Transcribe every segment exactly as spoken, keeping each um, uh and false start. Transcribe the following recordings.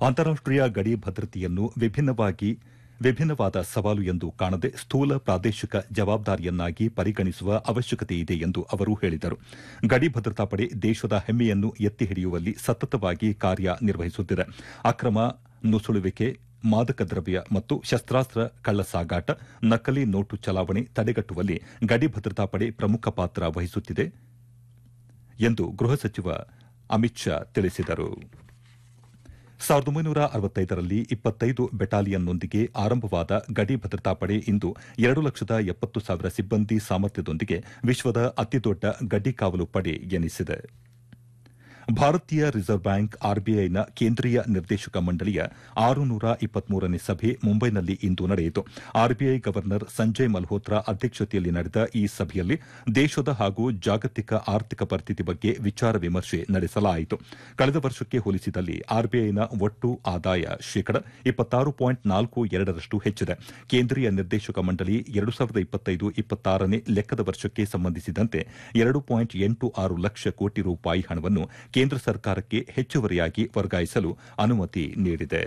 ಅಂತಾರಾಷ್ಟೀಯ ಗಡಿ ಭದ್ರತೆಯನ್ನು ವಿಭಿನ್ನವಾಗಿ ವಿಭಿನ್ನವಾದ ಸವಾಲು ಎಂದು ಕಾಣದೆ ಸ್ಥೂಲ ಪ್ರಾದೇಶಿಕ ಜವಾಬ್ದಾರಿಯನ್ನಾಗಿ ಪರಿಗಣಿಸುವ ಅವಶ್ಯಕತೆ ಇದೆ ಎಂದು ಅವರು ಹೇಳಿದರು. ಗಡಿ ಭದ್ರತಾ ಪಡೆ ದೇಶದ ಹೆಮ್ಮೆಯನ್ನು ಎತ್ತಿ ಹಿಡಿಯುವಲ್ಲಿ ಸತತವಾಗಿ ಕಾರ್ಯನಿರ್ವಹಿಸುತ್ತಿದೆ. ಅಕ್ರಮ ನುಸುಳುವಿಕೆ, ಮಾದಕ ದ್ರವ್ಯ ಮತ್ತು ಶಸ್ತ್ರಾಸ್ತ್ರ ಕಳ್ಳಸಾಗಾಟ, ನಕಲಿ ನೋಟು ಚಲಾವಣೆ ತಡೆಗಟ್ಟುವಲ್ಲಿ ಗಡಿ ಭದ್ರತಾ ಪಡೆ ಪ್ರಮುಖ ಪಾತ್ರ ವಹಿಸುತ್ತಿದೆ ಎಂದು ಗೃಹ ಸಚಿವ ಅಮಿತ್ ಶಾ ತಿಳಿಸಿದರು. ಸಾವಿರದ ಒಂಬೈನೂರ ಅರವತ್ತೈದರಲ್ಲಿ ಇಪ್ಪತ್ತೈದು ಬೆಟಾಲಿಯನ್ನೊಂದಿಗೆ ಆರಂಭವಾದ ಗಡಿ ಭದ್ರತಾ ಪಡೆ ಇಂದು ಎರಡು ಲಕ್ಷದ ಎಪ್ಪತ್ತು ಸಾವಿರ ಸಿಬ್ಬಂದಿ ಸಾಮರ್ಥ್ಯದೊಂದಿಗೆ ವಿಶ್ವದ ಅತಿದೊಡ್ಡ ಗಡಿ ಕಾವಲು ಪಡೆ ಎನಿಸಿದೆ. ಭಾರತೀಯ ರಿಸರ್ವ್ ಬ್ಯಾಂಕ್ ಆರ್ಬಿಐನ ಕೇಂದ್ರೀಯ ನಿರ್ದೇಶಕ ಮಂಡಳಿಯ ಆರುನೂರ ಇಪ್ಪತ್ಮೂರನೇ ಸಭೆ ಮುಂಬೈನಲ್ಲಿ ಇಂದು ನಡೆಯಿತು. ಆರ್ಬಿಐ ಗವರ್ನರ್ ಸಂಜಯ್ ಮಲ್ಹೋತ್ರಾ ಅಧ್ಯಕ್ಷತೆಯಲ್ಲಿ ನಡೆದ ಈ ಸಭೆಯಲ್ಲಿ ದೇಶದ ಹಾಗೂ ಜಾಗತಿಕ ಆರ್ಥಿಕ ಪರಿಸ್ಥಿತಿ ಬಗ್ಗೆ ವಿಚಾರ ವಿಮರ್ಶೆ ನಡೆಸಲಾಯಿತು. ಕಳೆದ ವರ್ಷಕ್ಕೆ ಹೋಲಿಸಿದಲ್ಲಿ ಆರ್ಬಿಐನ ಒಟ್ಟು ಆದಾಯ ಶೇಕಡ ಇಪ್ಪತ್ತಾರು ಪಾಯಿಂಟ್ ನಾಲ್ಕು ಎರಡರಷ್ಟು ಹೆಚ್ಚಿದೆ. ಕೇಂದ್ರೀಯ ನಿರ್ದೇಶಕ ಮಂಡಳಿ ಎರಡು ಸಾವಿರದ ಇಪ್ಪತ್ತೈದು ಇಪ್ಪತ್ತಾರನೇ ಲೆಕ್ಕದ ವರ್ಷಕ್ಕೆ ಸಂಬಂಧಿಸಿದಂತೆ ಎರಡು ಪಾಯಿಂಟ್ ಎಂಟು ಆರು ಲಕ್ಷ ಕೋಟಿ ರೂಪಾಯಿ ಹಣವನ್ನು ಕೇಂದ್ರ ಸರ್ಕಾರಕ್ಕೆ ಹೆಚ್ಚುವರಿಯಾಗಿ ವರ್ಗಾಯಿಸಲು ಅನುಮತಿ ನೀಡಿದೆ.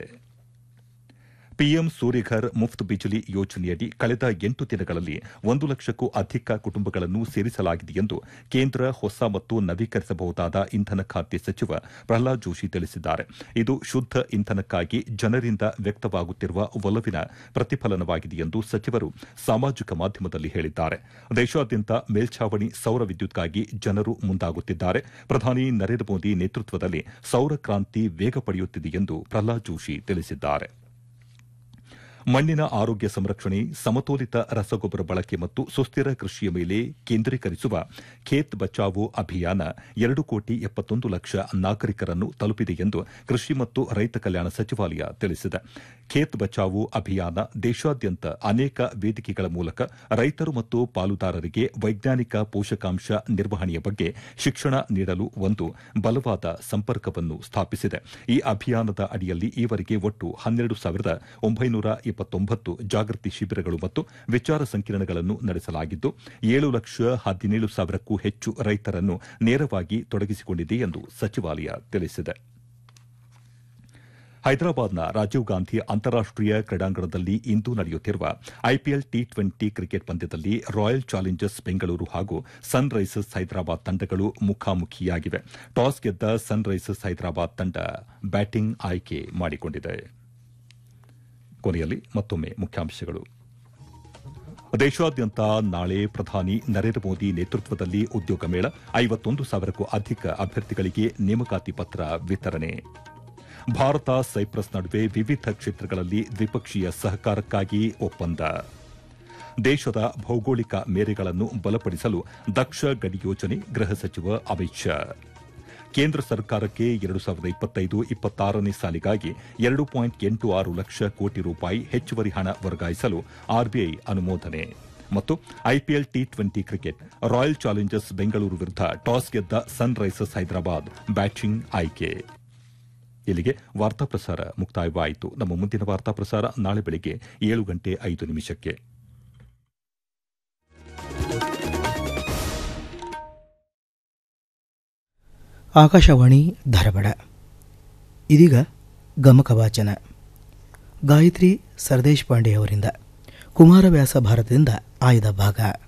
ಪಿಎಂ ಸೂರ್ಯಘರ್ ಮುಫ್ತ್ ಬಿಜಿಲಿ ಯೋಜನೆಯಡಿ ಕಳೆದ ಎಂಟು ದಿನಗಳಲ್ಲಿ ಒಂದು ಲಕ್ಷಕ್ಕೂ ಅಧಿಕ ಕುಟುಂಬಗಳನ್ನು ಸೇರಿಸಲಾಗಿದೆ ಎಂದು ಕೇಂದ್ರ ಹೊಸ ಮತ್ತು ನವೀಕರಿಸಬಹುದಾದ ಇಂಧನ ಖಾತೆ ಸಚಿವ ಪ್ರಹ್ಲಾದ್ ಜೋಶಿ ತಿಳಿಸಿದ್ದಾರೆ. ಇದು ಶುದ್ದ ಇಂಧನಕ್ಕಾಗಿ ಜನರಿಂದ ವ್ಯಕ್ತವಾಗುತ್ತಿರುವ ಒಲವಿನ ಪ್ರತಿಫಲನವಾಗಿದೆ ಎಂದು ಸಚಿವರು ಸಾಮಾಜಿಕ ಮಾಧ್ಯಮದಲ್ಲಿ ಹೇಳಿದ್ದಾರೆ. ದೇಶಾದ್ಯಂತ ಮೇಲ್ಛಾವಣಿ ಸೌರ ವಿದ್ಯುತ್ಗಾಗಿ ಜನರು ಮುಂದಾಗುತ್ತಿದ್ದಾರೆ. ಪ್ರಧಾನಿ ನರೇಂದ್ರ ಮೋದಿ ನೇತೃತ್ವದಲ್ಲಿ ಸೌರ ಕ್ರಾಂತಿ ವೇಗ ಪಡೆಯುತ್ತಿದೆ ಎಂದು ಪ್ರಹ್ಲಾದ್ ಜೋಶಿ ತಿಳಿಸಿದ್ದಾರೆ. ಮಣ್ಣಿನ ಆರೋಗ್ಯ ಸಂರಕ್ಷಣೆ, ಸಮತೋಲಿತ ರಸಗೊಬ್ಬರ ಬಳಕೆ ಮತ್ತು ಸುಸ್ಥಿರ ಕೃಷಿಯ ಮೇಲೆ ಕೇಂದ್ರೀಕರಿಸುವ ಖೇತ್ ಬಚಾವೋ ಅಭಿಯಾನ ಎರಡು ಕೋಟಿ ಎಪ್ಪತ್ತೊಂದು ಲಕ್ಷ ನಾಗರಿಕರನ್ನು ತಲುಪಿದೆ ಎಂದು ಕೃಷಿ ಮತ್ತು ರೈತ ಕಲ್ಯಾಣ ಸಚಿವಾಲಯ ತಿಳಿಸಿದೆ. ಖೇತ್ ಬಚಾವೋ ಅಭಿಯಾನ ದೇಶಾದ್ಯಂತ ಅನೇಕ ವೇದಿಕೆಗಳ ಮೂಲಕ ರೈತರು ಮತ್ತು ಪಾಲುದಾರರಿಗೆ ವೈಜ್ಞಾನಿಕ ಪೋಷಕಾಂಶ ನಿರ್ವಹಣೆಯ ಬಗ್ಗೆ ಶಿಕ್ಷಣ ನೀಡಲು ಒಂದು ಬಲವಾದ ಸಂಪರ್ಕವನ್ನು ಸ್ಥಾಪಿಸಿದೆ. ಈ ಅಭಿಯಾನದ ಅಡಿಯಲ್ಲಿ ಈವರೆಗೆ ಒಟ್ಟು ಹನ್ನೆರಡು ಸಾವಿರದ ಒಂಬೈನೂರ ಇಪ್ಪತ್ತೊಂಬತ್ತು ಜಾಗೃತಿ ಶಿಬಿರಗಳು ಮತ್ತು ವಿಚಾರ ಸಂಕಿರಣಗಳನ್ನು ನಡೆಸಲಾಗಿದ್ದು ಏಳು ಲಕ್ಷ ಹದಿನೇಳು ಸಾವಿರಕ್ಕೂ ಹೆಚ್ಚು ರೈತರನ್ನು ನೇರವಾಗಿ ತೊಡಗಿಸಿಕೊಂಡಿದೆ ಎಂದು ಸಚಿವಾಲಯ ತಿಳಿಸಿದೆ. ಹೈದರಾಬಾದ್ನ ರಾಜೀವ್ ಗಾಂಧಿ ಅಂತಾರಾಷ್ಟೀಯ ಕ್ರೀಡಾಂಗಣದಲ್ಲಿ ಇಂದು ನಡೆಯುತ್ತಿರುವ ಐಪಿಎಲ್ ಟಿ ಟ್ವೆಂಟಿ ಕ್ರಿಕೆಟ್ ಪಂದ್ಯದಲ್ಲಿ ರಾಯಲ್ ಚಾಲೆಂಜರ್ಸ್ ಬೆಂಗಳೂರು ಹಾಗೂ ಸನ್ ರೈಸರ್ಸ್ ಹೈದರಾಬಾದ್ ತಂಡಗಳು ಮುಖಾಮುಖಿಯಾಗಿವೆ. ಟಾಸ್ ಗೆದ್ದ ಸನ್ ರೈಸರ್ಸ್ ಹೈದರಾಬಾದ್ ತಂಡ ಬ್ಯಾಟಿಂಗ್ ಆಯ್ಕೆ ಮಾಡಿಕೊಂಡಿದೆ. ಕೊನೆಯಲ್ಲಿ ಮತ್ತೊಮ್ಮೆ ಮುಖ್ಯಾಂಶಗಳು. ದೇಶಾದ್ಯಂತ ನಾಳೆ ಪ್ರಧಾನಿ ನರೇಂದ್ರ ಮೋದಿ ನೇತೃತ್ವದಲ್ಲಿ ಉದ್ಯೋಗ ಮೇಳ, ಐವತ್ತೊಂದು ಸಾವಿರಕ್ಕೂ ಅಧಿಕ ಅಭ್ಯರ್ಥಿಗಳಿಗೆ ನೇಮಕಾತಿ ಪತ್ರ ವಿತರಣೆ. ಭಾರತ ಸೈಪ್ರಸ್ ನಡುವೆ ವಿವಿಧ ಕ್ಷೇತ್ರಗಳಲ್ಲಿ ದ್ವಿಪಕ್ಷೀಯ ಸಹಕಾರಕ್ಕಾಗಿ ಒಪ್ಪಂದ. ದೇಶದ ಭೌಗೋಳಿಕ ಮೇರೆಗಳನ್ನು ಬಲಪಡಿಸಲು ದಕ್ಷ ಗಡಿ ಯೋಜನೆ, ಗೃಹ ಸಚಿವ ಅಮಿತ್ ಶಾ. ಕೇಂದ್ರ ಸರ್ಕಾರಕ್ಕೆ ಎರಡು ಸಾವಿರದ ಇಪ್ಪತ್ತೈದು ಇಪ್ಪತ್ತಾರನೇ ಸಾಲಿಗಾಗಿ ಎರಡು ಪಾಯಿಂಟ್ ಎಂಟು ಆರು ಲಕ್ಷ ಕೋಟಿ ರೂಪಾಯಿ ಹೆಚ್ಚುವರಿ ಹಣ ವರ್ಗಾಯಿಸಲು ಆರ್ಬಿಐ ಅನುಮೋದನೆ. ಮತ್ತು IPL T twenty cricket, royal Challengers Bengaluru ವಿರುದ್ಧ ಟಾಸ್ ಗೆದ್ದ ಸನ್ ರೈಸರ್ಸ್ ಹೈದರಾಬಾದ್ ಬ್ಯಾಟಿಂಗ್ ಆಯ್ಕೆ. ಇಲ್ಲಿಗೆ ವಾರ್ತಾ ಪ್ರಸಾರ ಮುಕ್ತಾಯವಾಯಿತು. ನಮ್ಮ ಮುಂದಿನ ವಾರ್ತಾ ಪ್ರಸಾರ ನಾಳೆ ಬೆಳಗ್ಗೆ ಏಳು ಗಂಟೆ ಐದು ನಿಮಿಷಕ್ಕೆ. ಆಕಾಶವಾಣಿ ಧಾರವಾಡ. ಇದೀಗ ಗಮಕ ವಾಚನ. ಗಾಯತ್ರಿ ಸರ್ದೇಶ್ ಪಾಂಡೆ ಅವರಿಂದ ಕುಮಾರವ್ಯಾಸ ಭಾರತದಿಂದ ಆಯ್ದ ಭಾಗ.